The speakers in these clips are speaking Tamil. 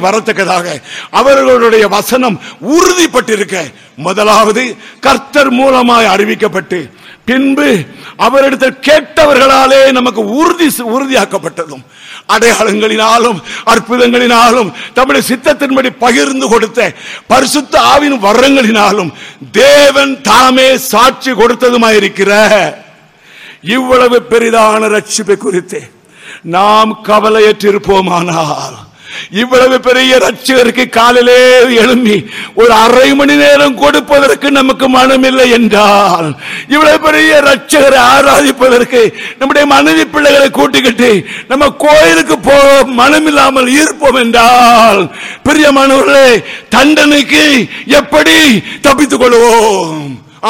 வரத்தக்கதாக அவர்களுடைய வசனம் உறுதிப்பட்டிருக்க முதலாவது கர்த்தர் மூலமாய் அறிவிக்கப்பட்டு பின்பு அவரிடத்தில் கேட்டவர்களாலே நமக்கு உறுதியாக்கப்பட்டதும் அடையாளங்களினாலும் அற்புதங்களினாலும் தம்முடைய சித்தத்தின்படி பகிர்ந்து கொடுத்த பரிசுத்த ஆவியின் வரங்களினாலும் தேவன் தாமே சாட்சி கொடுத்ததுமாயிருக்கிற இவ்வளவு பெரிதான ரட்சிப்பை குறித்து நாம் கவலையற்றிருப்போமானால், இவ்வளவு பெரிய ரட்சகருக்கு காலிலே எழும்பி ஒரு அரை மணி நேரம் கொடுப்பதற்கு நமக்கு மனமில்லை என்றால், இவ்வளவு பெரிய ரட்சகரை ஆராதிப்பதற்கு நம்முடைய மனைவி பிள்ளைகளை கூட்டிக்கிட்டு நம்ம கோயிலுக்கு மனமில்லாமல் இருப்போம் என்றால், பிரியமானவர்களே, தண்டனைக்கு எப்படி தப்பித்துக் கொள்வோம்?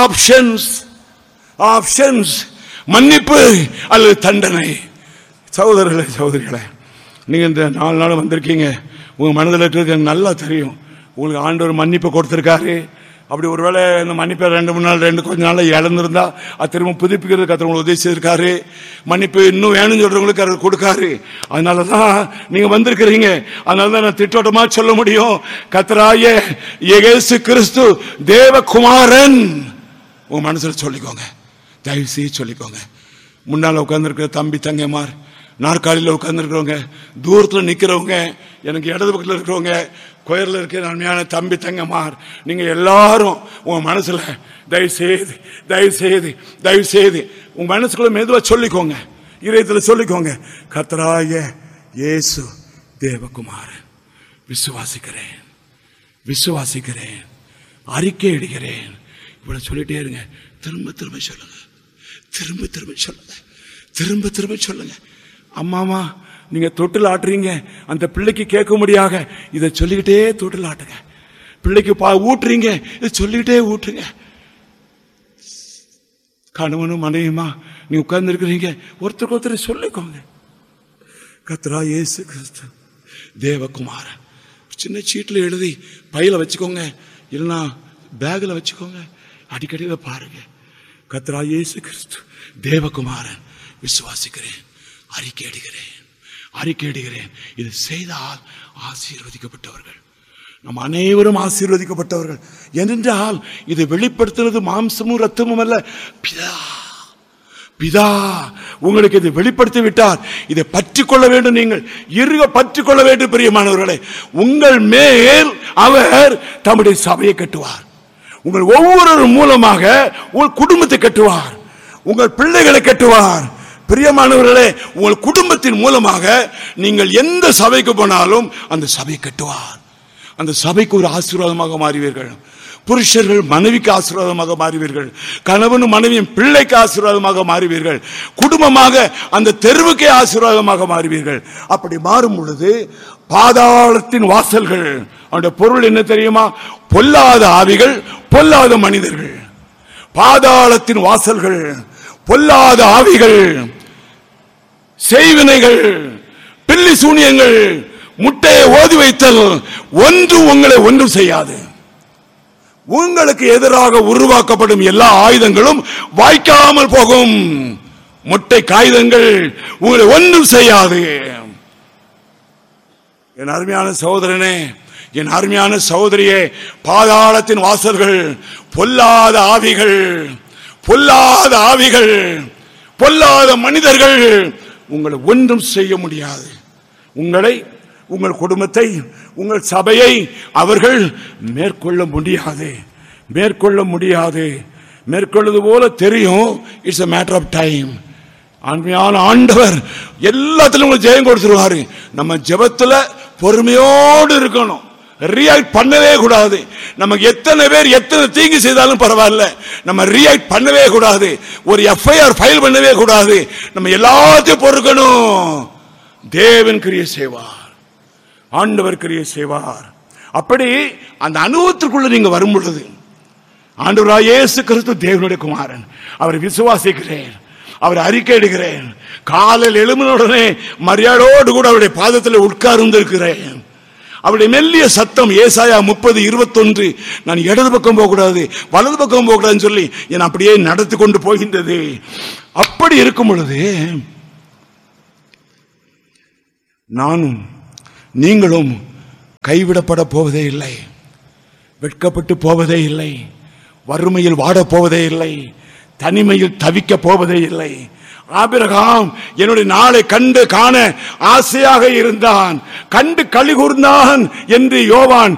ஆப்ஷன்ஸ் மன்னிப்பு அல்லது தண்டனை. சகோதரர்களே, சகோதரிகளே, நீங்க இந்த 4 நாள் வந்திருக்கீங்க. உங்க மனதில் இருக்க நல்லா தெரியும். உங்களுக்கு ஆண்டவர் மன்னிப்பு கொடுத்திருக்காரு. அப்படி ஒருவேளை இந்த மன்னிப்பை 2-3 நாள் கொஞ்ச நாள் இழந்திருந்தா அது திரும்ப புதுப்பிக்கிறதுக்கு உங்களுக்கு உதவி செய்திருக்காரு. மன்னிப்பு இன்னும் வேணும்னு சொல்றவங்களுக்கு அவர் கொடுக்காரு. அதனாலதான் நீங்க வந்திருக்கிறீங்க. அதனாலதான் நான் திட்டோட்டமா சொல்ல முடியும், கர்த்தராகிய இயேசு கிறிஸ்து தேவகுமாரன். உங்க மனசுல சொல்லிக்கோங்க, தயவு செய்து சொல்லிக்கோங்க. முன்னால உட்கார்ந்துருக்கிற தம்பி தங்கைமார், நாற்காலியில் உட்கார்ந்துருக்கிறவங்க, தூரத்தில் நிற்கிறவங்க, எனக்கு இடது பக்கத்தில் இருக்கிறவங்க, கோயிலில் இருக்கிற நன்மையான தம்பி தங்கமார், நீங்க எல்லாரும் உங்க மனசுல தயவு செய்து உங்க மனசுக்குள்ள மெதுவா சொல்லிக்கோங்க, இதயத்தில் சொல்லிக்கோங்க, கர்த்தராகிய இயேசு தேவகுமாரன் விசுவாசிக்கிறேன், அறிக்கை இடுகிறேன். இவ்வளவு சொல்லிட்டே இருங்க. திரும்ப சொல்லுங்க. அம்மாமா, நீங்க தொட்டில் ஆட்டுறீங்க, அந்த பிள்ளைக்கு கேட்க முடியாத இதை சொல்லிக்கிட்டே தொட்டில் ஆட்டுங்க. பிள்ளைக்கு ஊட்டுறீங்க, இதை சொல்லிக்கிட்டே ஊட்டுங்க. கணவனும் மனைவியுமா நீ உட்கார்ந்து இருக்கிறீங்க, ஒருத்தருக்கு ஒருத்தர் சொல்லிக்கோங்க, கர்த்தராகிய இயேசு கிறிஸ்து தேவகுமாரன். சின்ன சீட்டில் எழுதி பையில வச்சுக்கோங்க, இல்லைன்னா பேக்ல வச்சுக்கோங்க. அடிக்கடி இதை பாருங்க. கர்த்தராகிய இயேசு கிறிஸ்து தேவகுமாரன் விசுவாசிக்கிறேன், அறிக்கையிடுகிறேன். இது செய்தால் ஆசீர்வதிக்கப்பட்டவர்கள். நம் அனைவரும் ஆசீர்வதிக்கப்பட்டவர்கள். ஏனென்றால் இது வெளிப்படுத்துறது மாம்சமும் ரத்தமும் அல்ல, பிதா உங்களுக்கு இது வெளிப்படுத்தி விட்டார். இதை பற்றிக்கொள்ள வேண்டும். நீங்கள் இறுக பற்றிக்கொள்ள வேண்டும். பிரியமானவர்களே, உங்கள் மேல் அவர் தம்முடைய சபையை கட்டுவார். உங்கள் ஒவ்வொரு மூலமாக உங்கள் குடும்பத்தை கட்டுவார், உங்கள் பிள்ளைகளை கட்டுவார். பிரியமானவர்களே, உங்கள் குடும்பத்தின் மூலமாக நீங்கள் எந்த சபைக்கு போனாலும் அந்த சபை கட்டுவார். அந்த சபைக்கு ஒரு ஆசீர்வாதமாக மாறுவீர்கள். புருஷர்கள் மனைவிக்கு ஆசீர்வாதமாக மாறுவீர்கள், கணவனும் மனைவியும் பிள்ளைக்கு ஆசீர்வாதமாக மாறுவீர்கள், குடும்பமாக அந்த தெருவுக்கே ஆசீர்வாதமாக மாறுவீர்கள். அப்படி மாறும் பொழுது பாதாளத்தின் வாசல்கள், அவருடைய பொருள் என்ன தெரியுமா? பொல்லாத ஆவிகள், பொல்லாத மனிதர்கள். பாதாளத்தின் வாசல்கள், பொல்லாத ஆவிகள், செய்வினைகள், பில்லி சூனியங்கள், முட்டையை ஓதி வைத்தல் ஒன்றும் உங்களை ஒன்றும் செய்யாது. உங்களுக்கு எதிராக உருவாக்கப்படும் எல்லா ஆயுதங்களும் வாய்க்காமல் போகும். முட்டை காயுதங்கள் உங்களை ஒன்றும் செய்யாது. என் அருமையான சகோதரனே, என் அருமையான சகோதரியே, பாதாளத்தின் வாசல்கள், பொல்லாத ஆவிகள், பொல்லாத மனிதர்கள் உங்களை ஒன்றும் செய்ய முடியாது. உங்களை, உங்கள் குடும்பத்தை, உங்கள் சபையை அவர்கள் மேற்கொள்ள முடியாது. மேற்கொள்வது போல தெரியும். It's a matter of time. அன்மையான ஆண்டவர் எல்லாத்திலும் உங்களுக்கு ஜெயம் கொடுத்துருவாரு. நம்ம ஜெபத்துல பொறுமையோடு இருக்கணும். ரியாக்ட் பண்ணவே கூடாது. நமக்கு எத்தனை பேர் எத்தனை தீங்கு செய்தாலும் பரவாயில்ல, நம்ம ரியாக்ட் பண்ணவே கூடாது. ஒரு எஃப்ஐஆர் ஃபைல் பண்ணவே கூடாது. நம்ம எல்லாத்தையும் பொறுக்கணும். தேவன் கிரியை செய்வார், ஆண்டவர் கிரியை செய்வார். அப்படி அந்த அனுபவத்திற்குள்ள நீங்க வரும் பொழுது, ஆண்டவராகிய இயேசு கிறிஸ்து தேவனுடைய குமாரன், அவரை விசுவாசிக்கிறேன், அவரை அறிக்கையிடுகிறேன், காலையில் எழும்பினுடனே மரியாதையோடு கூட அவருடைய பாதத்தில் உட்கார்ந்திருக்கிறேன். அவருடைய மெல்லிய சத்தம் ஏசாயா 30:21, நான் இடது பக்கம் போகக்கூடாது, வலது பக்கம் போகக்கூடாதுன்னு சொல்லி என் அப்படியே நடத்தி கொண்டு போகின்றது. அப்படி இருக்கும் பொழுது நானும் நீங்களும் கைவிடப்பட போவதே இல்லை, வெட்கப்பட்டு போவதே இல்லை, வறுமையில் வாடப் போவதே இல்லை, தனிமையில் தவிக்க போவதே இல்லை. ஆபிரகாம் என்னுடைய நாளை கண்டு காண ஆசையாக இருந்தான், கண்டு களி கூர்ந்தான் என்று யோவான்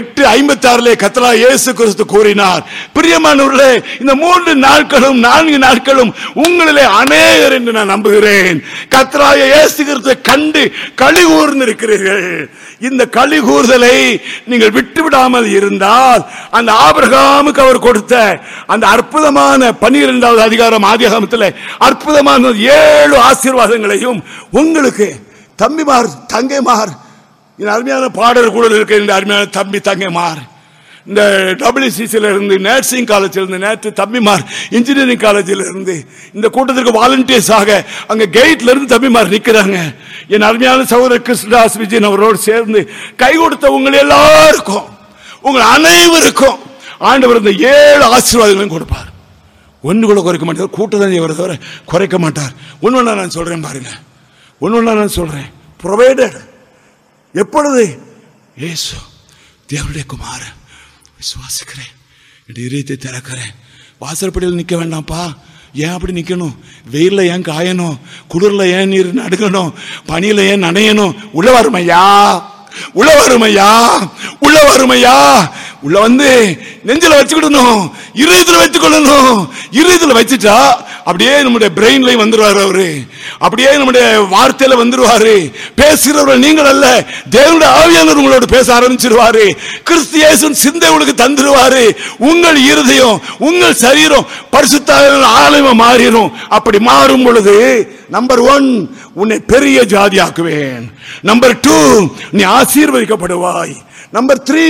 8:56 கர்த்தராகிய இயேசு கிறிஸ்து கூறினார். பிரியமானவர்களே, இந்த 3 நாட்களும் 4 நாட்களும் உங்களிலே அநேகர் என்று நான் நம்புகிறேன் கர்த்தராகிய இயேசு கிறிஸ்துவை கண்டு களி கூர்ந்திருக்கிறீர்கள். இந்த களி கூர்தலை நீங்கள் விட்டுவிடாமல் இருந்தால், அந்த ஆபிரகாமுக்கு அவர் கொடுத்த அந்த அற்புதமான 12வது அதிகாரம் ஆதியாகமத்தில் அற்புதமான 7 ஆசீர்வாதங்களையும் உங்களுக்கு தம்பிமார் தங்கைமார், அருமையான பாடல் கூட இருக்க இந்த அருமையான தம்பி தங்கைமார், இந்த WCCல இருந்து நர்சிங் காலேஜில் இருந்து, நேற்று தம்பிமார் இன்ஜினியரிங் காலேஜில் இருந்து இந்த கூட்டத்திற்கு வாலண்டியர்ஸாக அங்க கேட்ல இருந்து தம்பிமார் நிற்கிறாங்க. என் அருமையான சகோதரர் கிருஷ்ணதாஸ் விஜயன் அவரோடு சேர்ந்து கை கொடுத்த உங்கள் எல்லாருக்கும், உங்கள் அனைவருக்கும் ஆண்டவர் இந்த 7 ஆசீர்வாதங்களையும் கொடுப்பார். ஒன்று கூட குறைக்க மாட்டார், கூட்டத்தை தவிர குறைக்க மாட்டார். ஒன்று நான் சொல்றேன் பாருங்க, ஒன்று நான் சொல்றேன், ப்ரொவைடட். எப்பொழுது இயேசு தேவனுடைய குமாரன் விசுவாசிக்கிறேன், என் இதயத்தை திறக்கிறேன், வாசற்படியில் நிற்க வேண்டாம்ப்பா. ஏன் அப்படி நிக்கணும்? வெயில்ல ஏன் காயணும்? குளிர்ல ஏன் நீர் நடுங்கணும்? பனியில ஏன் நனையணும்? உள்ள வருமையா, உள்ள வருமையா, உள்ள வருமையா, உள்ள வந்து நெஞ்சில வச்சுக்கிடணும், இருதயத்தில் வைத்துக் கொள்ளணும். இருதயத்தில் வச்சுட்டா அப்படியே நம்முடைய பிரெயின்ல வந்துருவாரு அவரு, அப்படியே நம்முடைய வார்த்தையில வந்துருவாரு. பேசுகிறவர்கள் நீங்கள் அல்ல, தேவனுடைய ஆவியானவர் உங்களோட பேச ஆரம்பிச்சிருவாரு. கிறிஸ்து இயேசுவின் சிந்தை உங்களுக்கு தந்துருவாரு. உங்கள் இருதயம், உங்கள் சரீரம் பரிசுத்த ஆலயமா மாறிடும். அப்படி மாறும் பொழுது நம்பர் 1, உன்னை பெரிய ஜாதியாக்குவேன். நம்பர் 2, நீ ஆசீர்வதிக்கப்படுவாய். நம்பர் 3,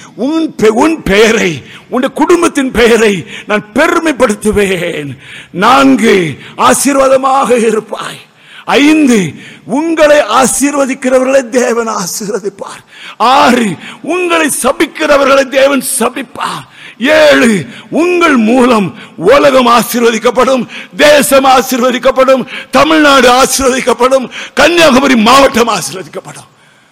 உன் பெயரை, உன் குடும்பத்தின் பெயரை நான் பெருமைப்படுத்துவேன். 4, ஆசீர்வாதமாக இருப்பாய். 5, உங்களை ஆசீர்வதிக்கிறவர்களை தேவன் ஆசீர்வதிப்பார். 6, உங்களை சபிக்கிறவர்களை தேவன் சபிப்பார். 7, உங்கள் மூலம் உலகம் ஆசீர்வதிக்கப்படும், தேசம் ஆசீர்வதிக்கப்படும், தமிழ்நாடு ஆசீர்வதிக்கப்படும், கன்னியாகுமரி மாவட்டம் ஆசீர்வதிக்கப்படும்.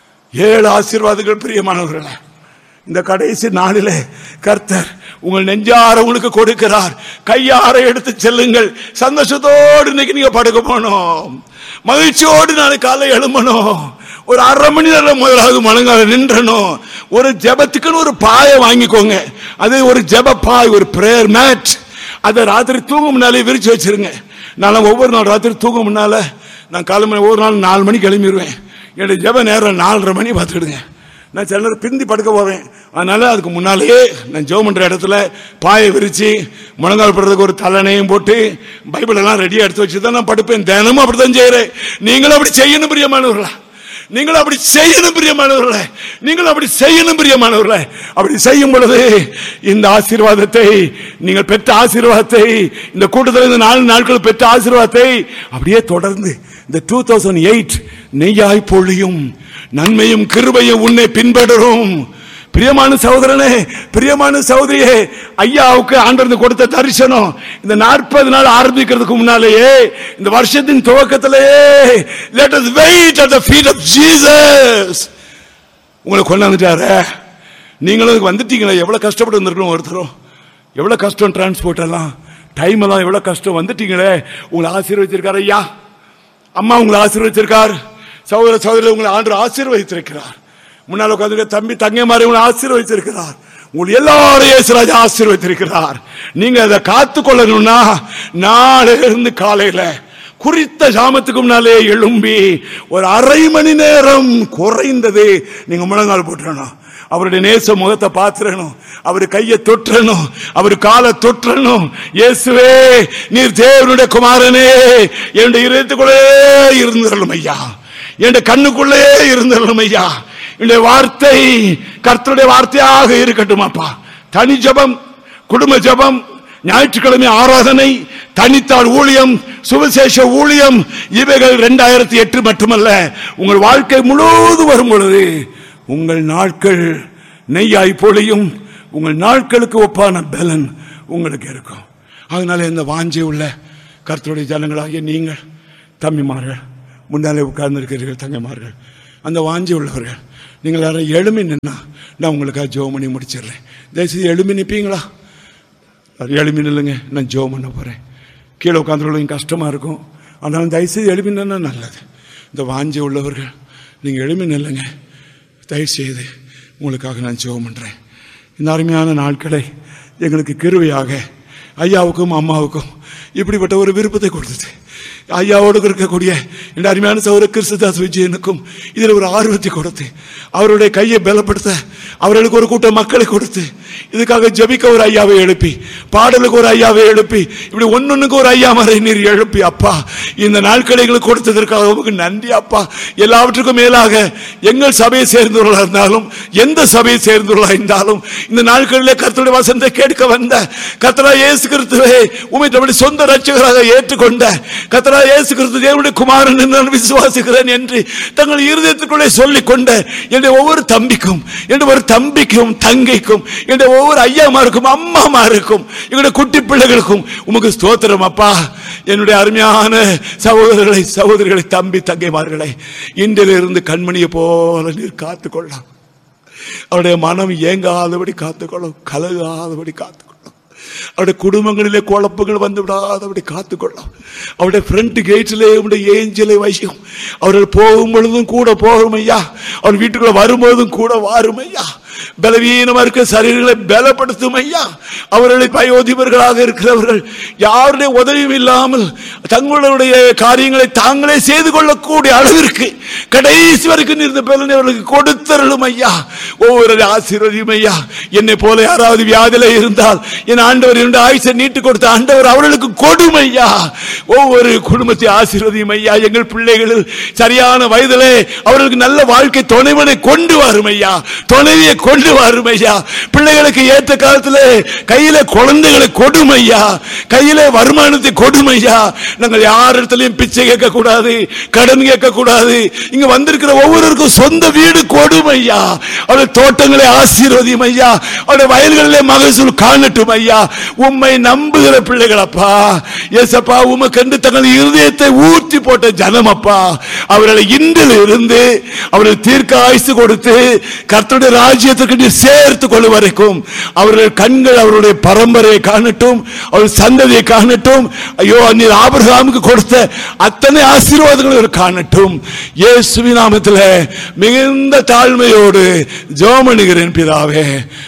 7 ஆசீர்வாதங்கள். பிரியமானவர்களே, இந்த கடைசி நாளிலே கர்த்தர் உங்கள் நெஞ்சார உங்களுக்கு கொடுக்கிறார். கையார எடுத்து செல்லுங்கள். சந்தோஷத்தோடு இன்னைக்கு நீங்க படுக்க போனோம், மகிழ்ச்சியோடு நாளைக்கு காலை எழும்பணும். ஒரு 1/2 மணி நேரம் முதலாவது மனங்கால நின்றணும். ஒரு ஜெபத்துக்குன்னு ஒரு பாயை வாங்கிக்கோங்க. அது ஒரு ஜெப பாய், ஒரு பிரேயர் மேட். அதை ராத்திரி தூங்கும் முன்னாலே விரிச்சு வச்சிருங்க. நான் ஒவ்வொரு நாள் ராத்திரி தூங்கும் முன்னால நான் காலமணி ஒவ்வொரு நாள் 4 மணிக்கு கிளம்பிடுவேன். என்னுடைய ஜெப நேரம் 4:30 மணி பார்த்துடுங்க. நான் சில நேரம் பிந்தி படுக்க போவேன். அதனால அதுக்கு முன்னாலேயே நான் ஜெபம் பண்ற இடத்துல பாயை விரிச்சு முழங்கால் படுறதுக்கு ஒரு தலைனையும் போட்டு பைபிள் எல்லாம் ரெடியா எடுத்து வச்சுதான் நான் படுப்பேன். தினமும் அப்படித்தான் செய்யறேன். நீங்களும் அப்படி செய்யணும் பிரியமானவர்களா, நீங்களும் அப்படி செய்யணும் பிரியமானவர்களே, நீங்களும் அப்படி செய்யணும் பிரியமானவர்களே. அப்படி செய்யும் பொழுது இந்த ஆசீர்வாதத்தை, நீங்கள் பெற்ற ஆசீர்வாதத்தை, இந்த கூட்டத்தில் இந்த 4 நாட்கள் பெற்ற ஆசீர்வாதத்தை அப்படியே தொடர்ந்து இந்த 2008 நெய்யாய் பொழியும், நன்மையும் கிருபையும் உன்னை பின்பற்றும். பிரியமான சகோதரனே, பிரியமான சகோதரியே, ஐயாவுக்கு ஆண்டவர் கொடுத்த தரிசனம் இந்த 40 நாள் ஆரம்பிக்கிறதுக்கு முன்னாலேயே, இந்த வருஷத்தின் துவக்கத்திலேயே, let us wait at the feet of Jesus. உங்களை கொண்டாந்துட்டாரு. நீங்களும் வந்துட்டீங்களே, எவ்வளவு கஷ்டப்பட்டு வந்திருக்கணும். ஒருத்தரும் எவ்வளவு கஷ்டம், டிரான்ஸ்போர்ட் எல்லாம், டைம் எல்லாம் எவ்வளவு கஷ்டம். வந்துட்டீங்களே, உங்களை ஆசீர்வதிச்சிருக்காரு ஐயா, அம்மா உங்களை ஆசீர்வதிச்சிருக்கார், சகோதர சகோதரி உங்களை ஆண்டவர் ஆசீர்வதித்திருக்கிறார். முன்னால் உட்கார்ந்து தம்பி தங்கை மாதிரி உங்களை ஆசீர்வதித்திருக்கிறார். உங்களை எல்லாரையும் இயேசுராஜா ஆசீர்வதித்திருக்கிறார். நீங்க அதை காத்து கொள்ளணும்னா நாளிலிருந்து காலையில குறித்த ஜாமத்துக்கு முன்னாலே எழும்பி ஒரு 1/2 மணி நேரம் குறைந்தது நீங்க முழங்கால் போட்டுறணும். அவருடைய நேச முகத்தை பார்த்துடணும், அவரு கையை தொற்றணும், அவரு காலை தொற்றணும். இயேசுவே, நீர் தேவனுடைய குமாரனே, என்னுடைய இதயத்துக்குள்ளே இருந்தருளும் ஐயா, என்னுடைய கண்ணுக்குள்ளே இருந்தருளும் ஐயா. என்னுடைய வார்த்தை கர்த்தருடைய வார்த்தையாக இருக்கட்டும் அப்பா. தனி ஜபம், குடும்ப ஜபம், ஞாயிற்றுக்கிழமை ஆராதனை, தனித்தாள் ஊழியம், சுவிசேஷ ஊழியம், இவைகள் 2008 மட்டுமல்ல, உங்கள் வாழ்க்கை முழுவதும் வரும் பொழுது உங்கள் நாட்கள் நெய்யாய் பொழியும். உங்கள் நாட்களுக்கு ஒப்பான பலன் உங்களுக்கு இருக்கும். அதனால இந்த வாஞ்சை உள்ள கர்த்தருடைய ஜனங்களாகிய நீங்கள் தம்பிமார்கள், முன்னாலே உட்கார்ந்து இருக்கிறீர்கள் தங்கைமார்கள், அந்த வாஞ்சை உள்ளவர்கள் நீங்கள் யாரும் எழுமி நின்னா நான் உங்களுக்காக ஜெபம் பண்ணி முடிச்சிடுறேன். தயவுசெய்து எழுமி நிற்பீங்களா? எழுமி நில்லுங்க, நான் ஜெபம் பண்ண போகிறேன். கீழே உட்காந்துருக்க கஷ்டமாக இருக்கும், ஆனாலும் தயவுசெய்து எழுமி நின்னா நல்லது. இந்த வாஞ்சை உள்ளவர்கள் நீங்கள் எழுமி நில்லுங்க. தயவுசெய்து உங்களுக்காக நான் ஜெபம் பண்ணுறேன். இந்த அருமையான நாட்களை எங்களுக்கு கிருபையாக ஐயாவுக்கும் அம்மாவுக்கும் இப்படிப்பட்ட ஒரு விருப்பத்தை கொடுத்தது. ஐயாவோடு இருக்கக்கூடிய என் அருமையான சகோதர கிறிஸ்துதாஸ் விஜயனுக்கும் இதில் ஒரு ஆர்வத்தை கொடுத்து, அவருடைய கையை பலப்படுத்த அவர்களுக்கு ஒரு கூட்ட மக்களை கொடுத்து, இதுக்காக ஜெபிக்க ஒரு ஐயாவை எழுப்பி, பாடலுக்கு ஒரு ஐயாவை எழுப்பி, இப்படி ஒன்னொன்னுக்கு ஒரு ஐயா மறை நீர் எழுப்பி, அப்பா இந்த நாட்களை எங்களுக்கு கொடுத்ததற்காக உங்களுக்கு நன்றி அப்பா. எல்லாவற்றுக்கும் மேலாக எங்கள் சபையை சேர்ந்தவர்களாக இருந்தாலும், எந்த சபையை சேர்ந்தவர்களாக இருந்தாலும், இந்த நாட்களிலே கர்த்தருடைய வசனத்தை கேட்க வந்த கர்த்தராகிய இயேசு கிறிஸ்துவை உம்மை தம்முடைய சொந்த இரட்சகராக ஏற்றுக்கொண்ட கர்த்தராகிய இயேசு கிறிஸ்து தேவனுடைய குமாரன் என்று நான் விசுவாசிக்கிறேன் என்று தங்கள் இருதயத்துக்குள்ளே சொல்லிக் கொண்ட என்னுடைய ஒவ்வொரு தம்பிக்கும், என்னுடைய ஒரு தம்பிக்கும் தங்கைக்கும், என்னுடைய ஒவ்வொரு ஐயாமாருக்கும் அம்மாமாருக்கும், எங்களுடைய குட்டி பிள்ளைகளுக்கும் உமக்கு ஸ்தோத்திரம் அப்பா. என்னுடைய அருமையான சகோதரர்களை சகோதரிகளை தம்பி தங்கைமார்களை இன்றிலிருந்து கண்மணியை போல நீர் காத்துக்கொள்ளலாம். அவருடைய மனம் ஏங்காதபடி காத்துக்கொள்ளும், கலகாதபடி காத்துக்கொள்ளும். அவருடைய குடும்பங்களிலே குழப்பங்கள் வந்து விடாதபடி காத்துக்கொள்ளும். அவருடைய ஃப்ரண்ட் கேட்டிலே அவருடைய ஏஞ்சலை வைக்கும். அவர்கள் போகும் பொழுதும் கூட போகும் ஐயா, அவர் வீட்டுக்குள்ள வரும்போதும் கூட வாரும் ஐயா. பலவீனமா இருக்க சரீரங்களை பலப்படுத்தும் ஐயா. அவர்களை வயோதிபர்களாக இருக்கிறவர்கள் யாருடைய உதவியும் இல்லாமல் தங்களுடைய காரியங்களை தாங்களே செய்து கொள்ளக்கூடிய அளவிற்கு கடைசி வரைக்கும் இருந்த பலனை அவர்களுக்கு கொடுத்தருளும் ஐயா. ஒவ்வொரு ஆசீர்வதியும் ஐயா. என்னை போல யாராவது வியாதியில இருந்தால் என் ஆண்டவர் இரண்டு ஆயுசை நீட்டு கொடுத்த ஆண்டவர் அவர்களுக்கு கொடுமை ஐயா. ஒவ்வொரு குடும்பத்தை ஆசீர்வதியும் ஐயா. எங்கள் பிள்ளைகள் சரியான வயதிலே அவர்களுக்கு நல்ல வாழ்க்கை துணைவனை கொண்டு வரும் ஐயா, துணைவியை கொண்டு வரும் ஐயா. பிள்ளைகளுக்கு ஏற்ற காலத்தில் கையில குழந்தைகளை கொடுமையா, கையில வருமானத்தை கொடுமையா. நாங்கள் யாரிடத்திலையும் பிச்சை கேட்க கூடாது, கடன் கேட்க கூடாது. இங்க வந்திருக்கிற ஒவ்வொருவருக்கும் சொந்த வீடு கொடுமையா. அவருடைய தோட்டங்களை ஆசீர்வதியும் ஐயா. அவருடைய வயல்களிலே மகசூல் காணட்டும் ஐயா. உம்மை நம்புகிற பிள்ளைகள் அப்பா, ஏசப்பா உமக்கென்று தங்கள் இருதயத்தை ஊற்றி போட்ட ஜனம் அப்பா, அவர்களை இன்றில் இருந்து அவர்கள் தீர்க்க ஆயுசு கொடுத்து கர்த்தருடைய ராஜ்யத்திற்கு சேர்த்து கொள்ளும் வரைக்கும் அவர்கள் கண்கள் அவருடைய பரம்பரையை காணட்டும், அவர்கள் சந்ததியை காணட்டும். ஐயோ நீர் ஆபிரகாமுக்கு கொடுத்த அத்தனை ஆசீர்வாதங்களை காணட்டும். இயேசுவின் நாமத்தில் மிகுந்த தாழ்மையோடு ஜெபம் பண்ணுகிறேன் பிதாவே.